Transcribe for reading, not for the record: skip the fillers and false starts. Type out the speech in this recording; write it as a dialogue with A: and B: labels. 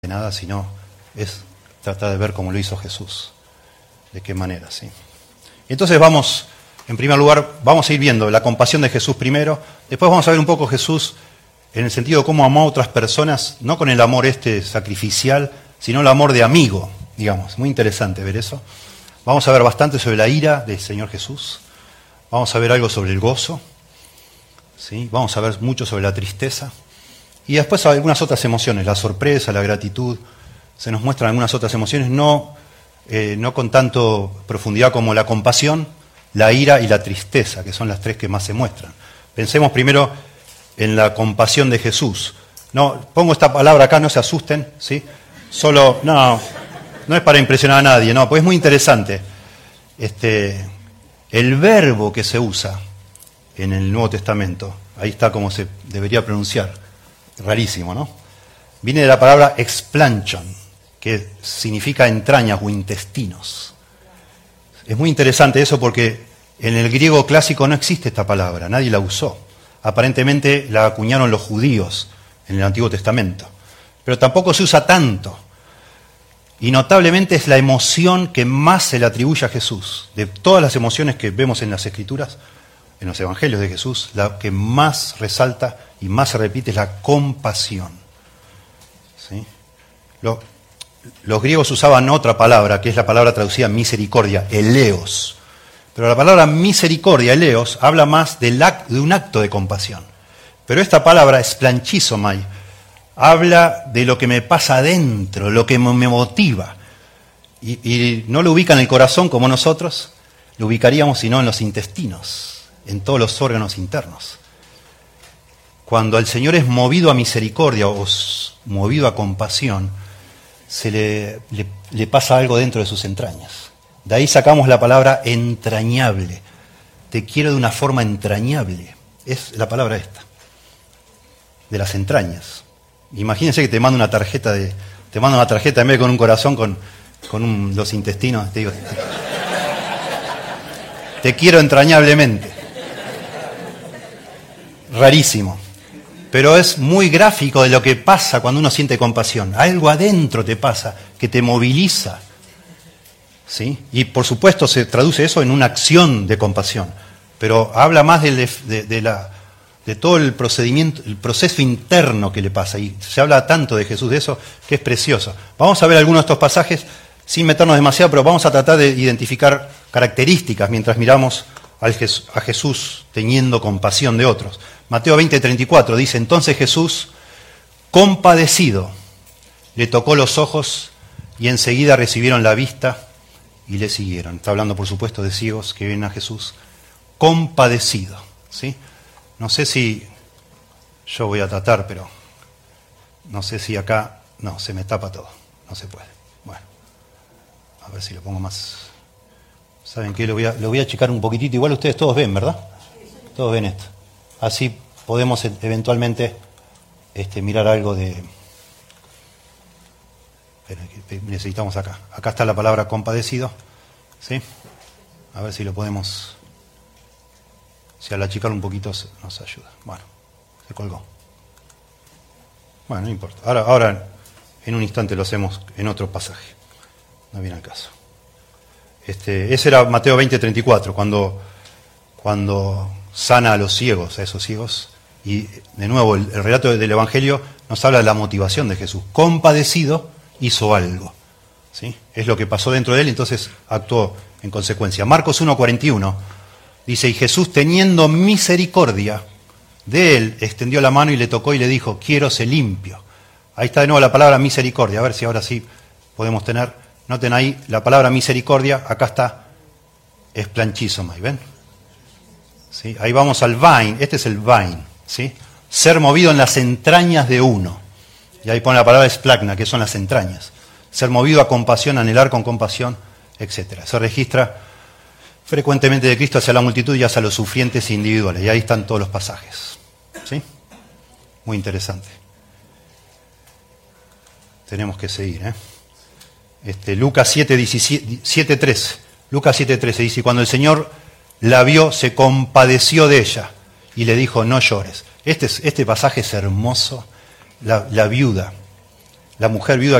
A: de nada, sino es tratar de ver cómo lo hizo Jesús. De qué manera, ¿sí? Entonces vamos, en primer lugar, vamos a ir viendo la compasión de Jesús primero, después vamos a ver un poco Jesús en el sentido de cómo amó a otras personas, no con el amor sacrificial, sino el amor de amigo, digamos. Muy interesante ver eso. Vamos a ver bastante sobre la ira del Señor Jesús, vamos a ver algo sobre el gozo, ¿sí? Vamos a ver mucho sobre la tristeza, y después algunas otras emociones, la sorpresa, la gratitud. Se nos muestran algunas otras emociones, no con tanto profundidad como la compasión, la ira y la tristeza, que son las tres que más se muestran. Pensemos primero en la compasión de Jesús. No, pongo esta palabra acá, no se asusten, ¿sí? Solo, no es para impresionar a nadie, no, pues es muy interesante. El verbo que se usa en el Nuevo Testamento, ahí está como se debería pronunciar, rarísimo, ¿no? Viene de la palabra explanchon, que significa entrañas o intestinos. Es muy interesante eso porque en el griego clásico no existe esta palabra, nadie la usó. Aparentemente la acuñaron los judíos en el Antiguo Testamento, pero tampoco se usa tanto. Y notablemente es la emoción que más se le atribuye a Jesús. De todas las emociones que vemos en las Escrituras, en los Evangelios de Jesús, la que más resalta y más se repite es la compasión. ¿Sí? Los griegos usaban otra palabra, que es la palabra traducida misericordia, eleos. Pero la palabra misericordia, eleos, habla más de un acto de compasión. Pero esta palabra, esplanchizomai, habla de lo que me pasa adentro, lo que me motiva. Y no lo ubica en el corazón como nosotros, lo ubicaríamos sino en los intestinos, en todos los órganos internos. Cuando el Señor es movido a misericordia o movido a compasión, se le pasa algo dentro de sus entrañas. De ahí sacamos la palabra entrañable. Te quiero de una forma entrañable. Es la palabra esta, de las entrañas. Imagínense que te manda una tarjeta en vez de con un corazón, con los intestinos. Te digo, te quiero entrañablemente. Rarísimo. Pero es muy gráfico de lo que pasa cuando uno siente compasión. Algo adentro te pasa, que te moviliza. ¿Sí? Y por supuesto se traduce eso en una acción de compasión. Pero habla más de todo el procedimiento, el proceso interno que le pasa. Y se habla tanto de Jesús de eso que es precioso. Vamos a ver algunos de estos pasajes sin meternos demasiado, pero vamos a tratar de identificar características mientras miramos a Jesús teniendo compasión de otros. Mateo 20:34 dice, entonces Jesús, compadecido, le tocó los ojos y enseguida recibieron la vista y le siguieron. Está hablando, por supuesto, de ciegos que ven a Jesús compadecido, ¿sí? No sé si yo voy a tratar, pero no sé si acá, no, se me tapa todo, no se puede. Bueno, a ver si lo pongo más. ¿Saben qué? Lo voy a achicar un poquitito, igual ustedes todos ven, ¿verdad? Todos ven esto. Así podemos eventualmente mirar algo de... Necesitamos acá. Acá está la palabra compadecido, ¿sí? A ver si lo podemos... Si al achicarlo un poquito nos ayuda. Bueno, se colgó. Bueno, no importa. Ahora en un instante lo hacemos en otro pasaje. No viene al caso. Ese era Mateo 20:34, cuando sana a los ciegos, a esos ciegos. Y de nuevo, el relato del Evangelio nos habla de la motivación de Jesús. Compadecido, hizo algo, ¿sí? Es lo que pasó dentro de él, entonces actuó en consecuencia. Marcos 1:41 dice, y Jesús, teniendo misericordia de él, extendió la mano y le tocó y le dijo, quiero ser limpio. Ahí está de nuevo la palabra misericordia, a ver si ahora sí podemos tener, noten ahí la palabra misericordia, acá está esplanchizomai, ¿ven? ¿Sí? Ahí vamos al vain, este es el vain, ¿sí? Ser movido en las entrañas de uno. Y ahí pone la palabra esplagna, que son las entrañas. Ser movido a compasión, anhelar con compasión, etc. Se registra frecuentemente de Cristo hacia la multitud y hacia los sufrientes individuales. Y ahí están todos los pasajes. ¿Sí? Muy interesante. Tenemos que seguir, Lucas 7:13. Lucas 7:13 dice, y cuando el Señor la vio, se compadeció de ella y le dijo, no llores. Este pasaje es hermoso. La viuda la mujer viuda